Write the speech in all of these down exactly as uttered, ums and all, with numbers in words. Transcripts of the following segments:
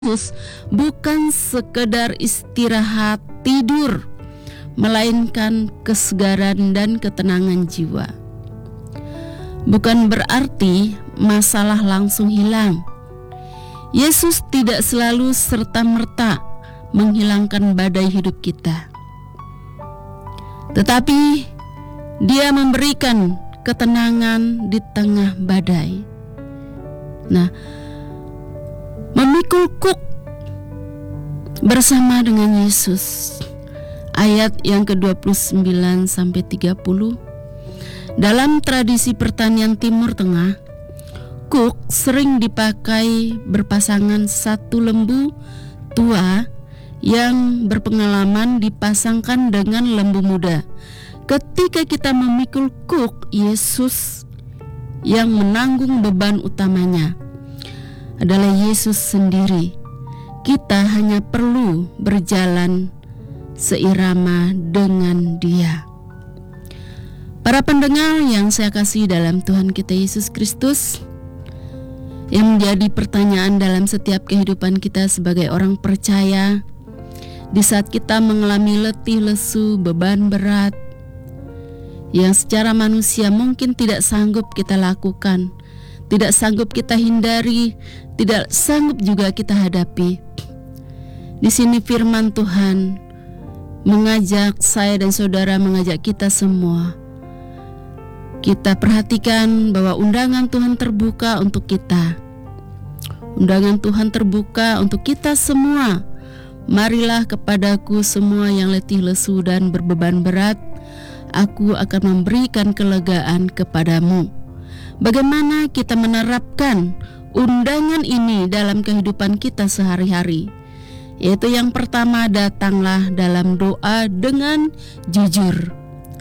Yesus bukan sekedar istirahat tidur, melainkan kesegaran dan ketenangan jiwa. Bukan berarti masalah langsung hilang. Yesus tidak selalu serta-merta menghilangkan badai hidup kita, tetapi Dia memberikan ketenangan di tengah badai. Nah, memikul kuk bersama dengan Yesus, ayat yang ke dua puluh sembilan sampai tiga puluh. Dalam tradisi pertanian Timur Tengah, kuk sering dipakai berpasangan satu lembu tua yang berpengalaman dipasangkan dengan lembu muda. Ketika kita memikul kuk, Yesus yang menanggung beban utamanya adalah Yesus sendiri. Kita hanya perlu berjalan seirama dengan Dia. Para pendengar yang saya kasih dalam Tuhan kita Yesus Kristus, yang menjadi pertanyaan dalam setiap kehidupan kita sebagai orang percaya, di saat kita mengalami letih lesu, beban berat yang secara manusia mungkin tidak sanggup kita lakukan, tidak sanggup kita hindari, tidak sanggup juga kita hadapi. Di sini firman Tuhan mengajak saya dan saudara, mengajak kita semua. Kita perhatikan bahwa undangan Tuhan terbuka untuk kita. Undangan Tuhan terbuka untuk kita semua. Marilah kepadaku semua yang letih lesu dan berbeban berat, aku akan memberikan kelegaan kepadamu. Bagaimana kita menerapkan undangan ini dalam kehidupan kita sehari-hari? Yaitu yang pertama, datanglah dalam doa dengan jujur.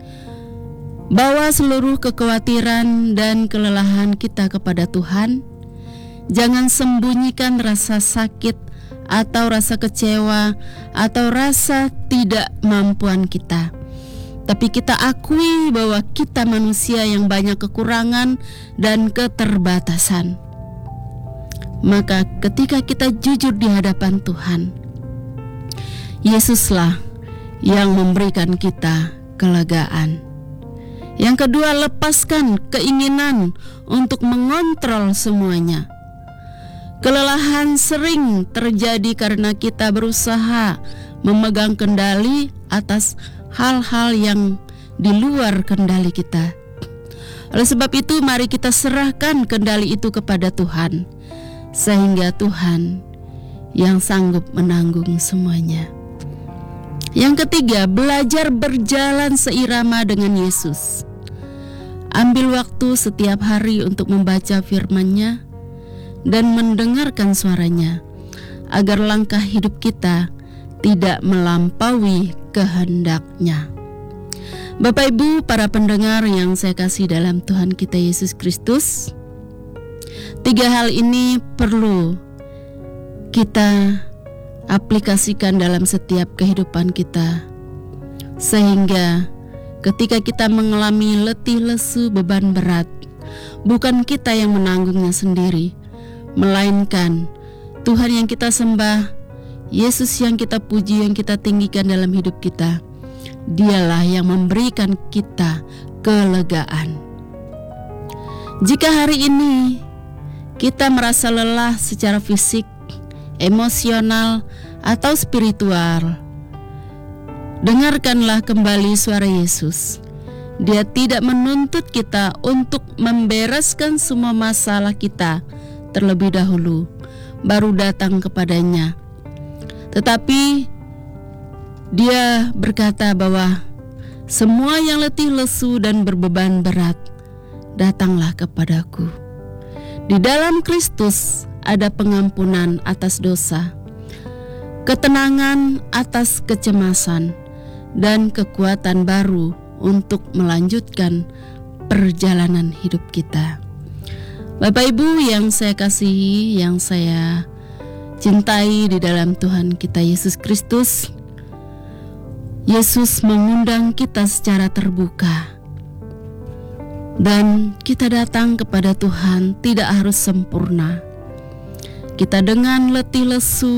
Bawa seluruh kekhawatiran dan kelelahan kita kepada Tuhan. Jangan sembunyikan rasa sakit atau rasa kecewa atau rasa tidak mampuan kita. Tapi kita akui bahwa kita manusia yang banyak kekurangan dan keterbatasan. Maka ketika kita jujur di hadapan Tuhan, Yesuslah yang memberikan kita kelegaan. Yang kedua, lepaskan keinginan untuk mengontrol semuanya. Kelelahan sering terjadi karena kita berusaha memegang kendali atas hal-hal yang di luar kendali kita. Oleh sebab itu, mari kita serahkan kendali itu kepada Tuhan, sehingga Tuhan yang sanggup menanggung semuanya. Yang ketiga, belajar berjalan seirama dengan Yesus. Ambil waktu setiap hari untuk membaca firman-Nya dan mendengarkan suaranya, agar langkah hidup kita tidak melampaui kehendak-Nya. Bapak Ibu, para pendengar yang saya kasih dalam Tuhan kita Yesus Kristus, tiga hal ini perlu kita aplikasikan dalam setiap kehidupan kita, sehingga ketika kita mengalami letih lesu, beban berat, bukan kita yang menanggungnya sendiri, melainkan Tuhan yang kita sembah, Yesus yang kita puji, yang kita tinggikan dalam hidup kita. Dialah yang memberikan kita kelegaan. Jika hari ini kita merasa lelah secara fisik, emosional, atau spiritual, dengarkanlah kembali suara Yesus. Dia tidak menuntut kita untuk membereskan semua masalah kita terlebih dahulu, baru datang kepadanya. Tetapi Dia berkata bahwa semua yang letih lesu dan berbeban berat, datanglah kepadaku. Di dalam Kristus ada pengampunan atas dosa, ketenangan atas kecemasan, dan kekuatan baru untuk melanjutkan perjalanan hidup kita. Bapak Ibu yang saya kasihi, yang saya cintai di dalam Tuhan kita Yesus Kristus, Yesus mengundang kita secara terbuka, dan kita datang kepada Tuhan tidak harus sempurna. kita dengan letih lesu